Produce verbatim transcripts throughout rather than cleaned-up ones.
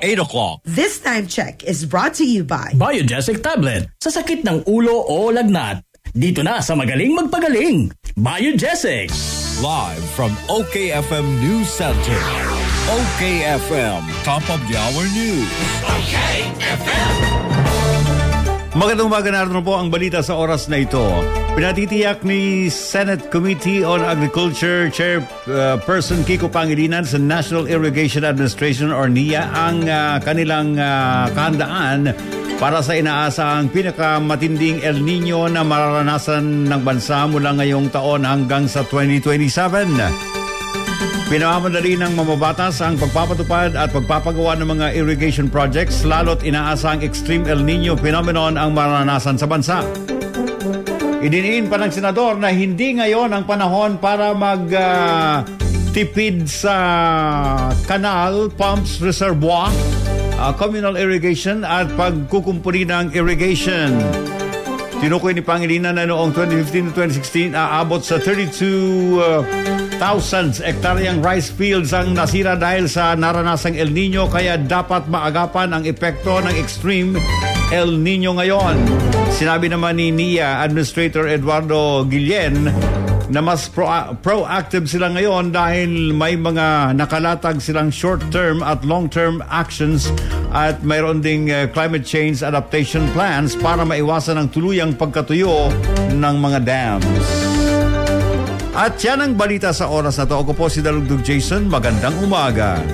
eight o'clock. This time check is brought to you by Biogesic Tablet sa sakit ng ulo o lagnat. Dito na sa magaling magpagaling. Biogesic. Live from O K F M News Center. O K F M, top of the hour news. O K F M. Magandang umaga, narito po ang balita sa oras na ito. Pinatitiyak ni Senate Committee on Agriculture Chairperson Kiko Pangilinan sa National Irrigation Administration or N I A ang uh, kanilang uh, kahandaan para sa inaasahang pinakamatinding El Nino na mararanasan ng bansa mula ngayong taon hanggang sa twenty twenty-seven. Pinamamadali ng mamabatas ang pagpapatupad at pagpapagawa ng mga irrigation projects, lalo't inaasahang extreme El Nino phenomenon ang maranasan sa bansa. Idiniin pa ng senador na hindi ngayon ang panahon para mag-tipid uh, sa kanal, pumps, reservoir, uh, communal irrigation at pagkukumpuni ng irrigation. Tinukoy ni Pangilinan na noong twenty fifteen to twenty sixteen aabot sa thirty-two thousand uh, hektaryang rice fields ang nasira dahil sa naranasang El Nino, kaya dapat maagapan ang epekto ng extreme El Nino ngayon. Sinabi naman ni N I A Administrator Eduardo Guillen na mas pro- proactive sila ngayon dahil may mga nakalatag silang short-term at long-term actions at mayroon ding uh, climate change adaptation plans para maiwasan ang tuluyang pagkatuyo ng mga dams. At yan ang balita sa oras na to. Ako po si Dalugdug Jason. Magandang umaga.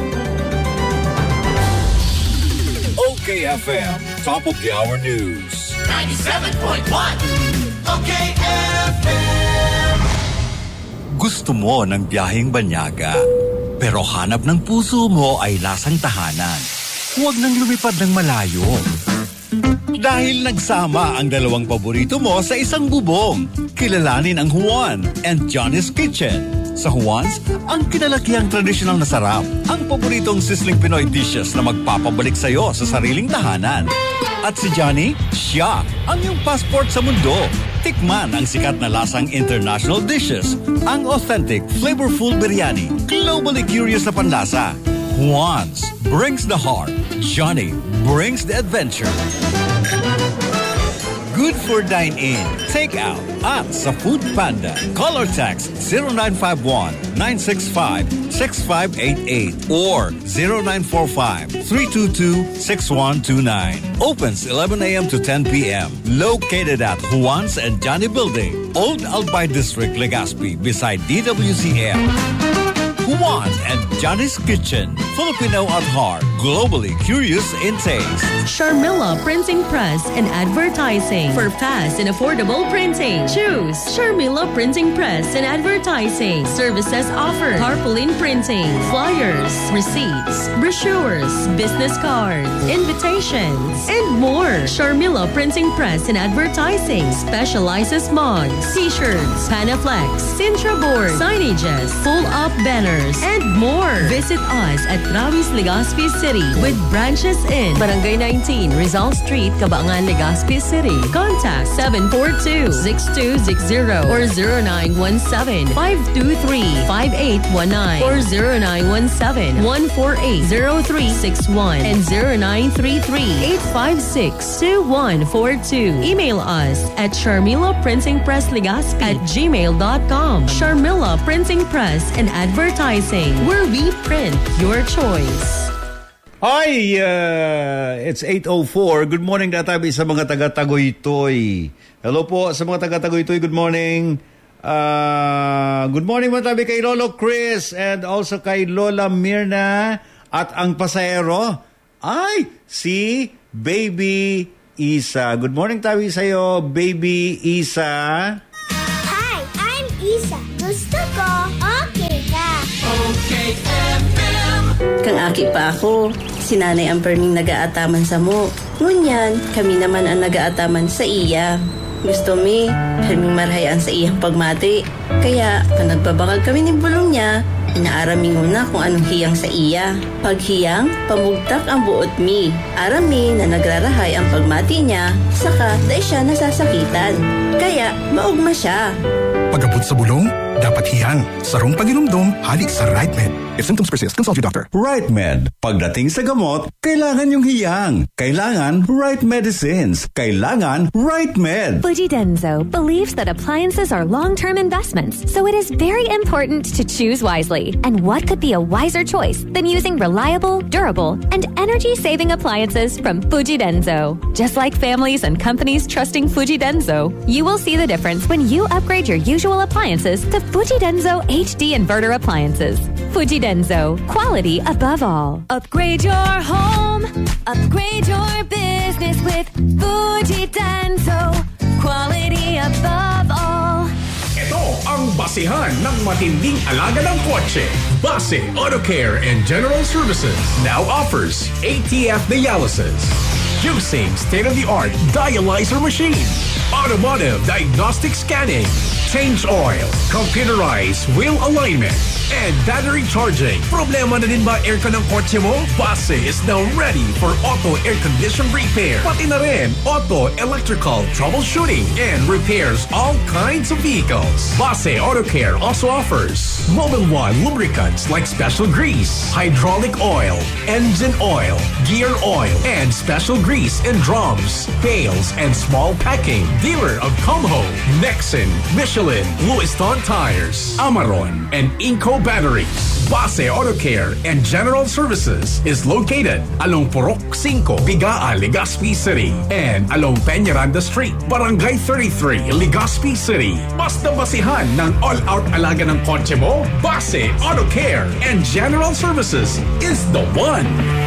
O K F M, top of the hour news. ninety-seven point one O K F M. Gusto mo ng biyaheng banyaga, pero hanap ng puso mo ay lasang tahanan. Huwag nang lumipad ng malayo. Dahil nagsama ang dalawang paborito mo sa isang bubong. Kilalanin ang Juan and Johnny's Kitchen. Sa Juan's, ang kinalakihang tradisyonal na sarap. Ang paboritong sizzling Pinoy dishes na magpapabalik sa'yo sa sariling tahanan. At si Johnny, siya ang iyong passport sa mundo. Tikman ang sikat na lasang international dishes. Ang authentic, flavorful biryani. Globally curious na panlasa. Juan's brings the heart. Johnny brings the adventure. Good for dine-in, take-out, at sa Food Panda. Call or text zero nine five one, nine six five, six five eight eight or zero nine four five, three two two, six one two nine. Opens eleven a.m. to ten p.m. Located at Juan's and Johnny Building, Old Albay District, Legazpi, beside D W C M. Juan and Johnny's Kitchen. Filipino at heart. Globally curious in taste. Sharmila Printing Press and Advertising. For fast and affordable printing, choose Sharmila Printing Press and Advertising. Services offered: tarpaulin printing, flyers, receipts, brochures, business cards, invitations, and more. Sharmila Printing Press and Advertising specializes mugs, t-shirts, panaflex, Sintra board, signages, full-up banners, and more. Visit us at Travis, Legazpi City with branches in Barangay nineteen, Rizal Street, Cabangan, Legazpi City. Contact seven four two, six two six zero or zero nine one seven, five two three, five eight one nine or zero nine one seven, one four eight, zero three six one and zero nine three three, eight five six, two one four two. Email us at Sharmila Printing Press Legazpi at gmail dot com. Sharmila Printing Press and Advertising, where we print your choice. Hi, uh, it's eight oh four. Good morning, databi sa mga taga-Tagoytoy. Hello po sa mga taga-Tagoytoy. Good morning. Uh, good morning mga tabi kay Lolo Chris and also kay Lola Mirna at ang pasahero. Ay, si Baby Isa. Good morning tabi sa'yo, Baby Isa. Hi, I'm Isa. Gusto ko, okay ka. Okay F M. Kang aki pa ako, si Nanay ang perning nagaataman sa mo. Ngunyan, kami naman ang nagaataman sa iya. Gusto mi, perming marhayan sa iyang pagmati. Kaya, panagbabakal kami ni bulong niya, inaarami muna kung anong hiyang sa iya. Paghiyang, pamugtak ang buot mi. Arami na nagrarahay ang pagmati niya, saka dahil siya nasasakitan. Kaya, maugma siya. Pagabot sa bulong, dapat hiyang. Sarong pag-inomdom, halik sa RightMed. If symptoms persist, consult your doctor. RightMed. Pagdating sa gamot, kailangan yung hiyang. Kailangan right medicines. Kailangan RightMed. Fujidenzo believes that appliances are long-term investments, so it is very important to choose wisely. And what could be a wiser choice than using reliable, durable, and energy-saving appliances from Fujidenzo? Just like families and companies trusting Fujidenzo, you will see the difference when you upgrade your usual appliances to Fujidenzo H D inverter appliances. Fujidenzo, quality above all. Upgrade your home, upgrade your business with Fujidenzo, quality above all. Ito ang basihan ng matinding alaga ng kotse. Base Auto Care and General Services now offers A T F dialysis, using state-of-the-art dialyzer machine, automotive diagnostic scanning, change oil, computerized wheel alignment, and battery charging. Problema na din ba aircon ng kotse mo? Base is now ready for auto air condition repair. Pati na rin auto electrical troubleshooting and repairs all kinds of vehicles. Base Auto Care also offers Mobil one lubricants like special grease, hydraulic oil, engine oil, gear oil, and special grease in drums, pails, and small packing. Dealer of Comho, Nexen, Michelin, Lewiston Tires, Amaron, and Inco Batteries. Base Auto Care and General Services is located along Purok five, Bigaa, Legazpi City, and along Peñaranda Street, Barangay thirty-three, Legazpi City. Basta basihan ng all-out alaga ng kotse mo, Base Auto Care and General Services is the one.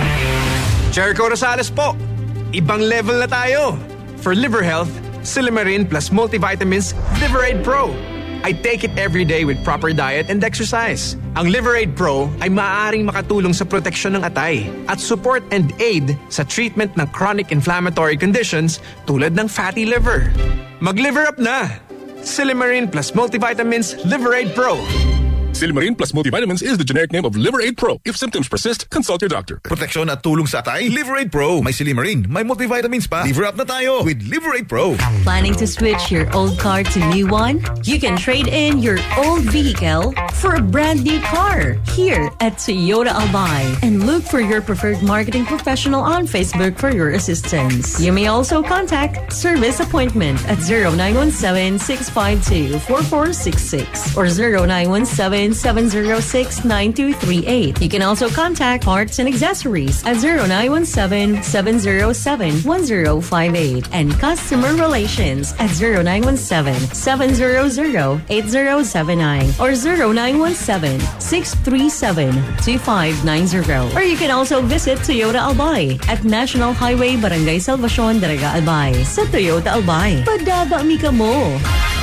Jericho Rosales po. Ibang level na tayo. For liver health, Silimarin plus multivitamins Liverade Pro. I take it every day with proper diet and exercise. Ang Liverade Pro ay maaaring makatulong sa proteksyon ng atay at support and aid sa treatment ng chronic inflammatory conditions tulad ng fatty liver. Mag-liver up na! Silimarin plus multivitamins Liverade Pro. Silimarin plus multivitamins is the generic name of Liverade Pro. If symptoms persist, consult your doctor. Proteksyon at tulong sa atay, Liverade Pro. May Silimarin, may multivitamins pa. Liver up na tayo with Liverade Pro. Planning to switch your old car to new one? You can trade in your old vehicle for a brand new car here at Toyota Albay. And look for your preferred marketing professional on Facebook for your assistance. You may also contact Service Appointment at zero nine one seven, six five two, four four six six or zero nine one seven, seven zero six, nine two three eight. You can also contact Parts and Accessories at zero nine one seven, seven zero seven, one zero five eight and Customer Relations at zero nine one seven, seven zero zero, eight zero seven nine or zero nine one seven, six three seven, two five nine zero. Or you can also visit Toyota Albay at National Highway Barangay Salvacion, Daraga Albay. Sa Toyota Albay, padadami ka mo!